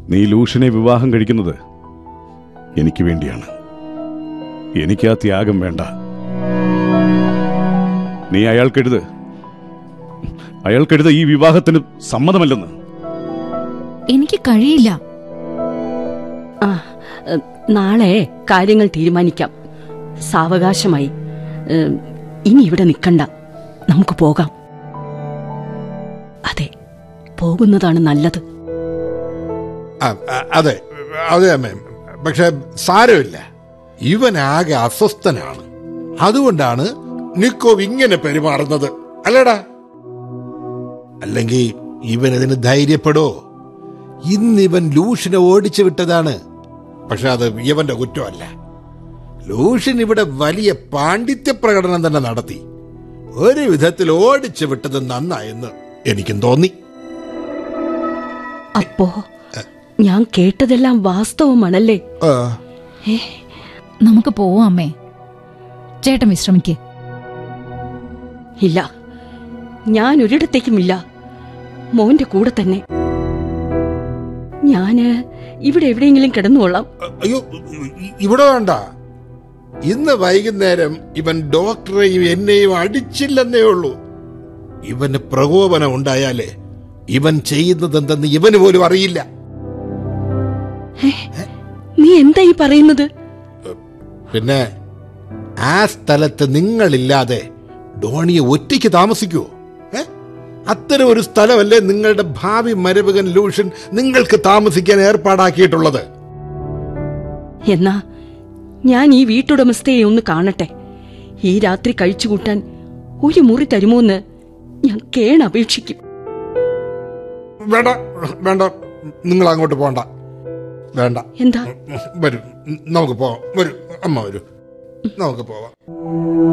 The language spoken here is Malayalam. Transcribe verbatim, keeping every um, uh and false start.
നീ ലൂഷനെ വിവാഹം കഴിക്കുന്നത് എനിക്ക് വേണ്ടിയാണ്. എനിക്ക് ആ ത്യാഗം വേണ്ട. നീ അയാൾക്കെഴുത് അയാൾക്കെഴുത് ഈ വിവാഹത്തിന് സമ്മതമല്ലെന്ന്. എനിക്ക് കഴിയില്ല. ആ, നാളെ കാര്യങ്ങൾ തീരുമാനിക്കാം. സാവകാശമായി. ഇനി ഇവിടെ നിൽക്കണ്ട, നമുക്ക് പോകാം. അതെ, പോകുന്നതാണ് നല്ലത്. അതെ അതെ അമ്മേ, പക്ഷെ സാരമില്ല. ഇവനാകെ അസ്വസ്ഥനാണ്. അതുകൊണ്ടാണ് നിക്കോവ് ഇങ്ങനെ പെരുമാറുന്നത്, അല്ലടാ? അല്ലെങ്കിൽ ഇവനതിന് ധൈര്യപ്പെടോ? ഇന്നിവൻ ലൂഷിനെ ഓടിച്ചു വിട്ടതാണ്. പക്ഷെ അത് ഇവന്റെ കുറ്റമല്ല. ലൂഷൻ ഇവിടെ വലിയ പാണ്ഡിത്യ പ്രകടനം തന്നെ നടത്തി. ഒരു വിധത്തിൽ ഓടിച്ചു വിട്ടത് നന്നായെന്ന് എനിക്കും തോന്നി. അപ്പോ ഞാൻ കേട്ടതെല്ലാം വാസ്തവമാണല്ലേ? നമുക്ക് പോവാം അമ്മേ. ചേട്ടൻ വിശ്രമിക്കേ. ഇല്ല, ഞാൻ ഒരിടത്തേക്കുമില്ല. മോന്റെ കൂടെ തന്നെ. ഞാന് ഇവിടെ എവിടെയെങ്കിലും കിടന്നുകൊള്ളാം. അയ്യോ, ഇവിടെ വേണ്ട. ഇന്ന് വൈകുന്നേരം ഇവൻ ഡോക്ടറെയും എന്നെയും അടിച്ചില്ലെന്നേ ഉള്ളൂ. ഇവന് പ്രകോപനം ഉണ്ടായാലേ ഇവൻ ചെയ്യുന്നത് എന്തെന്ന് ഇവന് പോലും അറിയില്ല. നീ എന്താ ഈ പറയുന്നത്? പിന്നെ ആ സ്ഥലത്ത് നിങ്ങളില്ലാതെ ഡോണിയെ ഒറ്റയ്ക്ക് താമസിക്കുവോ? അത്തരം ഒരു സ്ഥലമല്ലേ നിങ്ങളുടെ ഭാവി മരുമകൻ ലൂഷൻ നിങ്ങൾക്ക് താമസിക്കാൻ ഏർപ്പാടാക്കിയിട്ടുള്ളത്? എന്നാ ഞാൻ ഈ വീട്ടുടമസ്ഥയെ ഒന്ന് കാണട്ടെ. ഈ രാത്രി കഴിച്ചുകൂട്ടാൻ ഒരു മുറി തരുമോന്ന് ഞാൻ കേണപേക്ഷിക്കും. വേണ്ട വേണ്ട, നിങ്ങൾ അങ്ങോട്ട് പോണ്ട. വേണ്ട. എന്താ? വരൂ, നമുക്ക് പോവാം. വരൂ അമ്മ, വരൂ, നമുക്ക് പോവാം.